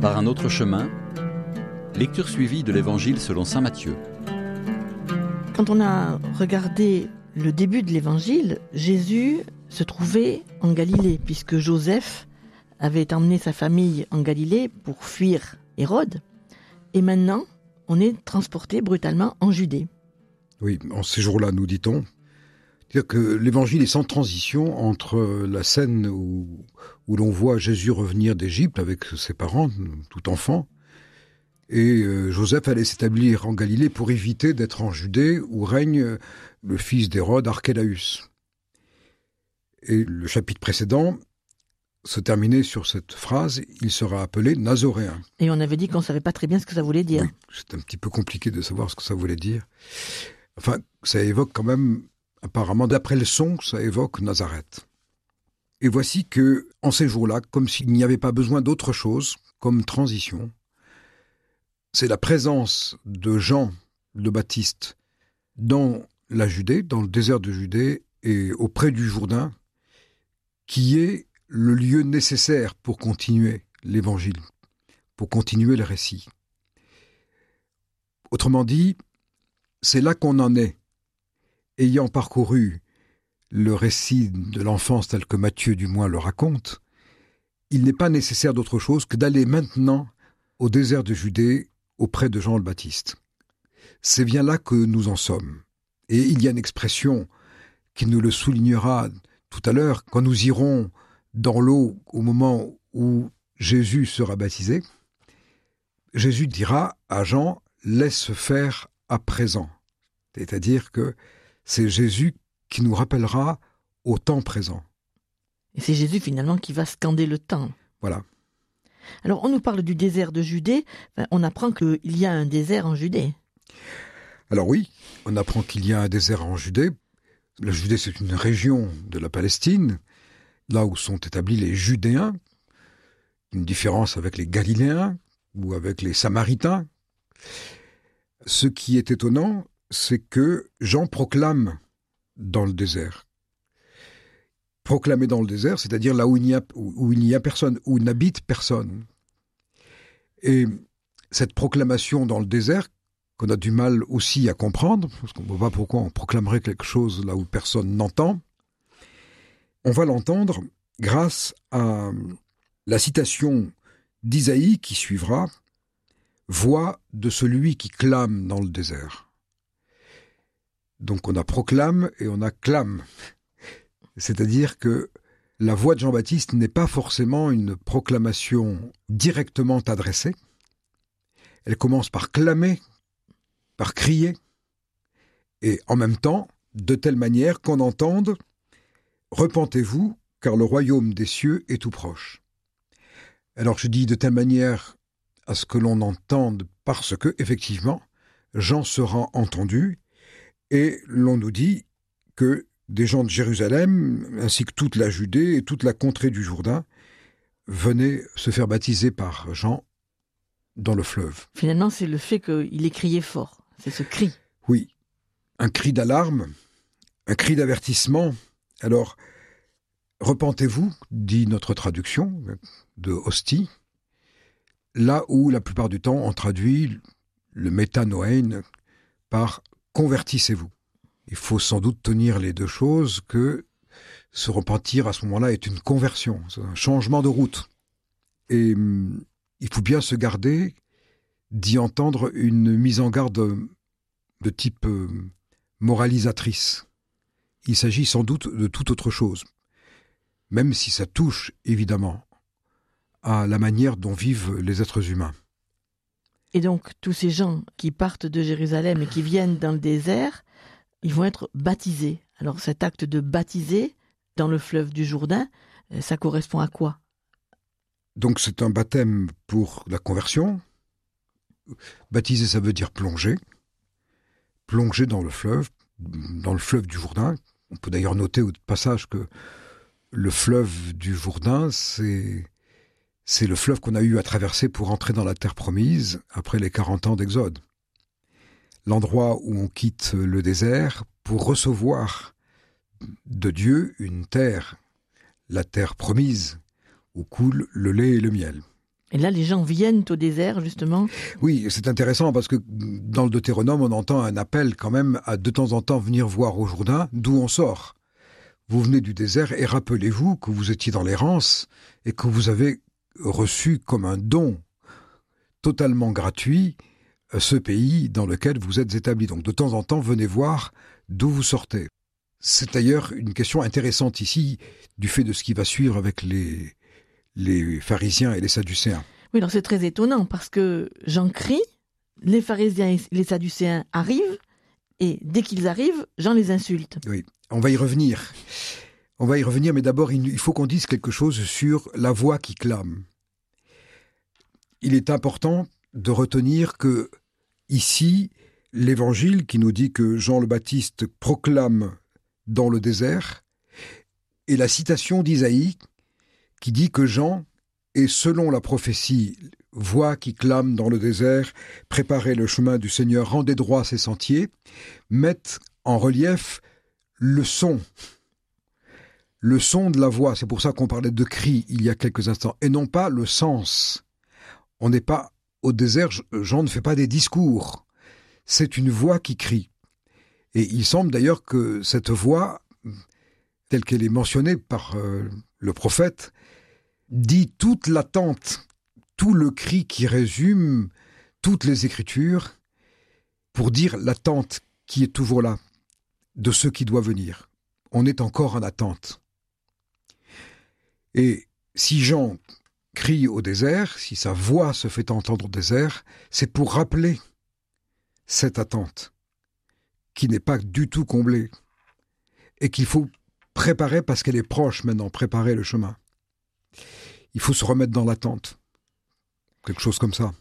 Par un autre chemin, lecture suivie de l'Évangile selon saint Matthieu. Quand on a regardé le début de l'Évangile, Jésus se trouvait en Galilée, puisque Joseph avait emmené sa famille en Galilée pour fuir Hérode. Et maintenant, on est transporté brutalement en Judée. Oui, en ces jours-là, nous dit-on. C'est-à-dire que l'Évangile est sans transition entre la scène où l'on voit Jésus revenir d'Égypte avec ses parents, tout enfant, et Joseph allait s'établir en Galilée pour éviter d'être en Judée où règne le fils d'Hérode, Archélaüs. Et le chapitre précédent se terminait sur cette phrase « Il sera appelé Nazoréen ». Et on avait dit qu'on ne savait pas très bien ce que ça voulait dire. Oui, c'est un petit peu compliqué de savoir ce que ça voulait dire. Enfin, ça évoque quand même, apparemment, d'après le son, ça évoque Nazareth. Et voici que, en ces jours-là, comme s'il n'y avait pas besoin d'autre chose, comme transition, c'est la présence de Jean le Baptiste dans la Judée, dans le désert de Judée et auprès du Jourdain, qui est le lieu nécessaire pour continuer l'Évangile, pour continuer le récit. Autrement dit, c'est là qu'on en est. Ayant parcouru le récit de l'enfance tel que Matthieu du moins le raconte, il n'est pas nécessaire d'autre chose que d'aller maintenant au désert de Judée auprès de Jean le Baptiste. C'est bien là que nous en sommes. Et il y a une expression qui nous le soulignera tout à l'heure, quand nous irons dans l'eau au moment où Jésus sera baptisé. Jésus dira à Jean « laisse faire à présent ». C'est-à-dire que c'est Jésus qui nous rappellera au temps présent. Et c'est Jésus finalement qui va scander le temps. Voilà. Alors on nous parle du désert de Judée, on apprend qu'il y a un désert en Judée. Alors oui, on apprend qu'il y a un désert en Judée. La Judée, c'est une région de la Palestine, là où sont établis les Judéens, une différence avec les Galiléens ou avec les Samaritains. Ce qui est étonnant, c'est que Jean proclame dans le désert. Proclamer dans le désert, c'est-à-dire là où il n'y a personne, où n'habite personne. Et cette proclamation dans le désert, qu'on a du mal aussi à comprendre, parce qu'on ne voit pas pourquoi on proclamerait quelque chose là où personne n'entend, on va l'entendre grâce à la citation d'Isaïe qui suivra, « Voix de celui qui clame dans le désert ». Donc on a proclame et on a clame. C'est-à-dire que la voix de Jean-Baptiste n'est pas forcément une proclamation directement adressée. Elle commence par clamer, par crier, et en même temps, de telle manière qu'on entende « Repentez-vous, car le royaume des cieux est tout proche ». Alors je dis de telle manière à ce que l'on entende parce que, effectivement, Jean sera entendu, et l'on nous dit que des gens de Jérusalem, ainsi que toute la Judée et toute la contrée du Jourdain, venaient se faire baptiser par Jean dans le fleuve. Finalement, c'est le fait qu'il ait crié fort, c'est ce cri. Oui, un cri d'alarme, un cri d'avertissement. Alors, repentez-vous, dit notre traduction de Hostie, là où la plupart du temps on traduit le métanoïn par convertissez-vous. Il faut sans doute tenir les deux choses, que se repentir à ce moment-là est une conversion, c'est un changement de route. Et il faut bien se garder d'y entendre une mise en garde de type moralisatrice. Il s'agit sans doute de toute autre chose, même si ça touche évidemment à la manière dont vivent les êtres humains. Et donc tous ces gens qui partent de Jérusalem et qui viennent dans le désert, ils vont être baptisés. Alors cet acte de baptiser dans le fleuve du Jourdain, ça correspond à quoi? Donc c'est un baptême pour la conversion. Baptiser, ça veut dire plonger. Plonger dans le fleuve du Jourdain. On peut d'ailleurs noter au passage que le fleuve du Jourdain, c'est le fleuve qu'on a eu à traverser pour entrer dans la terre promise après les 40 ans d'Exode. L'endroit où on quitte le désert pour recevoir de Dieu une terre, la terre promise, où coule le lait et le miel. Et là, les gens viennent au désert, justement. Oui, c'est intéressant parce que dans le Deutéronome, on entend un appel quand même à de temps en temps venir voir au Jourdain d'où on sort. Vous venez du désert et rappelez-vous que vous étiez dans l'errance et que vous avez reçu comme un don totalement gratuit ce pays dans lequel vous êtes établis. Donc de temps en temps, venez voir d'où vous sortez. C'est d'ailleurs une question intéressante ici du fait de ce qui va suivre avec les pharisiens et les sadducéens. Oui, alors c'est très étonnant parce que Jean crie, les pharisiens et les sadducéens arrivent, et dès qu'ils arrivent, Jean les insulte. Oui, on va y revenir. On va y revenir, mais d'abord, il faut qu'on dise quelque chose sur la voix qui clame. Il est important de retenir que, ici, l'évangile qui nous dit que Jean le Baptiste proclame dans le désert, et la citation d'Isaïe qui dit que Jean est, selon la prophétie, voix qui clame dans le désert, préparez le chemin du Seigneur, rendez droit ses sentiers, mettent en relief le son de la voix. C'est pour ça qu'on parlait de cri il y a quelques instants, et non pas le sens. On n'est pas au désert, Jean ne fait pas des discours. C'est une voix qui crie. Et il semble d'ailleurs que cette voix, telle qu'elle est mentionnée par le prophète, dit toute l'attente, tout le cri qui résume toutes les Écritures pour dire l'attente qui est toujours là, de ce qui doit venir. On est encore en attente. Et si Jean crie au désert, si sa voix se fait entendre au désert, c'est pour rappeler cette attente qui n'est pas du tout comblée et qu'il faut préparer parce qu'elle est proche maintenant, préparer le chemin. Il faut se remettre dans l'attente. Quelque chose comme ça.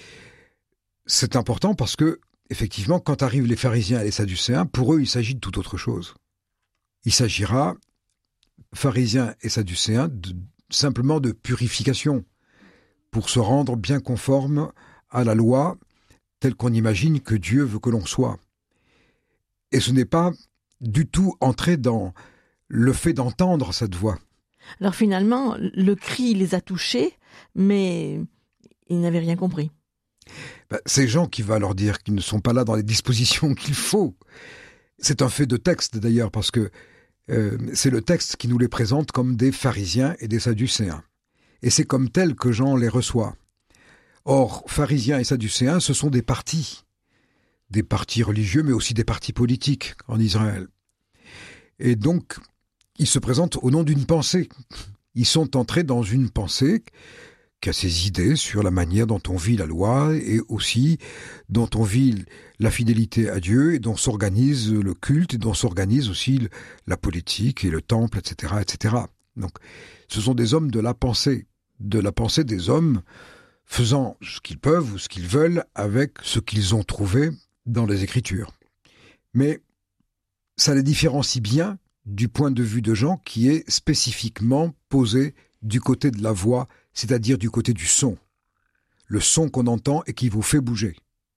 C'est important parce que, effectivement, quand arrivent les pharisiens et les sadducéens, pour eux, il s'agit de toute autre chose. Il s'agira, pharisiens et sadducéens, simplement de purification, pour se rendre bien conforme à la loi telle qu'on imagine que Dieu veut que l'on soit. Et ce n'est pas du tout entrer dans le fait d'entendre cette voix. Alors finalement, le cri les a touchés, mais ils n'avaient rien compris. C'est Jean qui va leur dire qu'ils ne sont pas là dans les dispositions qu'il faut. C'est un fait de texte d'ailleurs, parce que c'est le texte qui nous les présente comme des pharisiens et des sadducéens. Et c'est comme tel que Jean les reçoit. Or, pharisiens et sadducéens, ce sont des partis religieux, mais aussi des partis politiques en Israël. Et donc, ils se présentent au nom d'une pensée. Ils sont entrés dans une pensée qui a ses idées sur la manière dont on vit la loi et aussi dont on vit la fidélité à Dieu et dont s'organise le culte et dont s'organise aussi la politique et le temple, etc., etc. Donc, ce sont des hommes de la pensée des hommes faisant ce qu'ils peuvent ou ce qu'ils veulent avec ce qu'ils ont trouvé dans les Écritures. Mais ça les différencie bien du point de vue de Jean qui est spécifiquement posé du côté de la voix, c'est-à-dire du côté du son. Le son qu'on entend et qui vous fait bouger.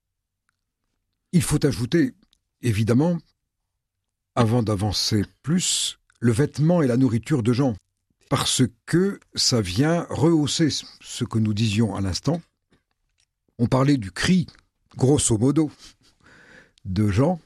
Il faut ajouter, évidemment, avant d'avancer plus, le vêtement et la nourriture de Jean, parce que ça vient rehausser ce que nous disions à l'instant. On parlait du cri, grosso modo, de Jean.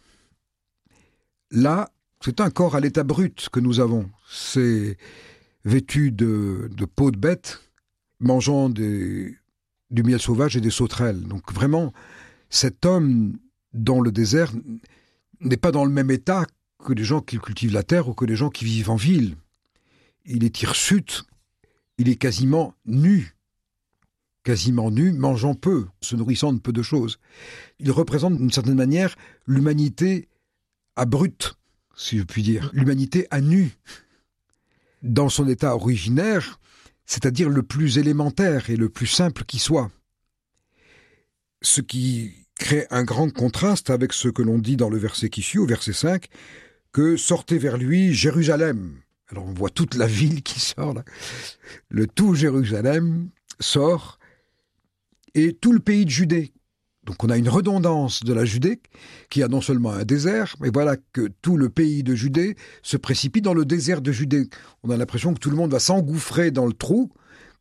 Là, c'est un corps à l'état brut que nous avons. C'est vêtu de peau de bête, mangeant du miel sauvage et des sauterelles. Donc vraiment, cet homme dans le désert n'est pas dans le même état que les gens qui cultivent la terre ou que les gens qui vivent en ville. Il est hirsute, il est quasiment nu, mangeant peu, se nourrissant de peu de choses. Il représente d'une certaine manière l'humanité à brut, si je puis dire, l'humanité à nu, dans son état originaire, c'est-à-dire le plus élémentaire et le plus simple qui soit. Ce qui crée un grand contraste avec ce que l'on dit dans le verset qui suit, au verset 5, que « sortez vers lui Jérusalem ». Alors on voit toute la ville qui sort là. Le tout Jérusalem sort et tout le pays de Judée. Donc on a une redondance de la Judée qui a non seulement un désert, mais voilà que tout le pays de Judée se précipite dans le désert de Judée. On a l'impression que tout le monde va s'engouffrer dans le trou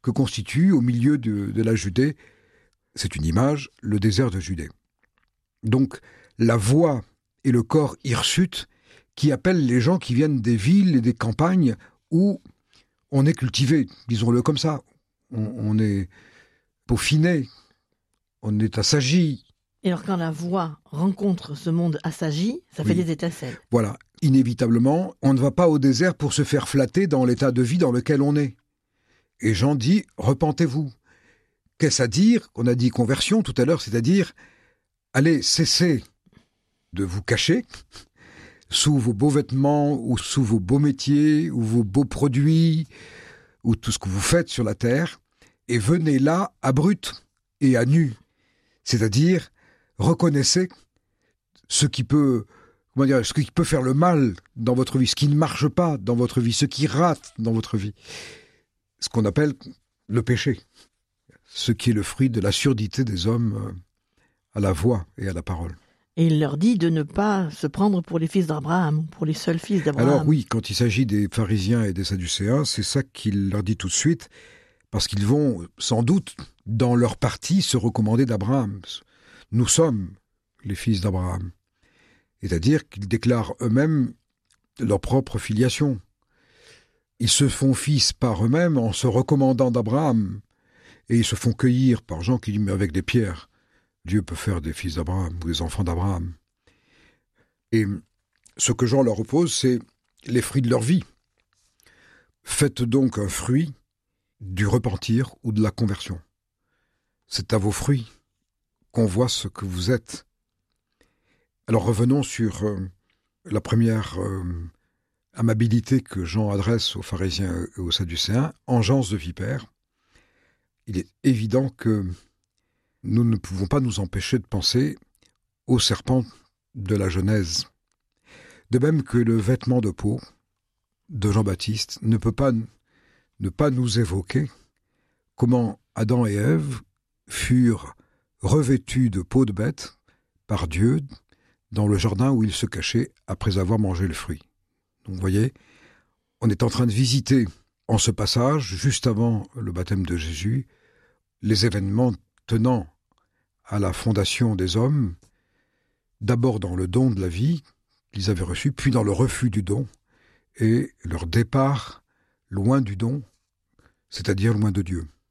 que constitue au milieu de la Judée, c'est une image, le désert de Judée. Donc la voix et le corps hirsute qui appellent les gens qui viennent des villes et des campagnes où on est cultivé, disons-le comme ça, on est peaufiné, on est assagi. Et alors quand la voix rencontre ce monde assagi, ça fait des étincelles. Voilà, inévitablement, on ne va pas au désert pour se faire flatter dans l'état de vie dans lequel on est. Et Jean dit, repentez-vous. Qu'est-ce à dire? On a dit conversion tout à l'heure, c'est-à-dire, allez, cessez de vous cacher sous vos beaux vêtements, ou sous vos beaux métiers, ou vos beaux produits, ou tout ce que vous faites sur la terre, et venez là à brut et à nu. C'est-à-dire, reconnaissez ce qui peut faire le mal dans votre vie, ce qui ne marche pas dans votre vie, ce qui rate dans votre vie. Ce qu'on appelle le péché. Ce qui est le fruit de la surdité des hommes à la voix et à la parole. Et il leur dit de ne pas se prendre pour les fils d'Abraham, pour les seuls fils d'Abraham. Alors oui, quand il s'agit des pharisiens et des sadducéens, c'est ça qu'il leur dit tout de suite, parce qu'ils vont sans doute, dans leur parti, se recommander d'Abraham. Nous sommes les fils d'Abraham. C'est-à-dire qu'ils déclarent eux-mêmes leur propre filiation. Ils se font fils par eux-mêmes en se recommandant d'Abraham. Et ils se font cueillir par gens qui disent « mais avec des pierres, Dieu peut faire des fils d'Abraham ou des enfants d'Abraham. » Et ce que Jean leur oppose, c'est les fruits de leur vie. Faites donc un fruit du repentir ou de la conversion. C'est à vos fruits qu'on voit ce que vous êtes. Alors revenons sur la première amabilité que Jean adresse aux pharisiens et aux sadducéens, engeance de vipère. Il est évident que nous ne pouvons pas nous empêcher de penser au serpent de la Genèse. De même que le vêtement de peau de Jean-Baptiste ne peut pas ne pas nous évoquer comment Adam et Ève furent revêtus de peau de bête par Dieu dans le jardin où ils se cachaient après avoir mangé le fruit. Donc vous voyez, on est en train de visiter en ce passage, juste avant le baptême de Jésus, les événements tenant à la fondation des hommes, d'abord dans le don de la vie qu'ils avaient reçu, puis dans le refus du don, et leur départ loin du don, c'est-à-dire loin de Dieu.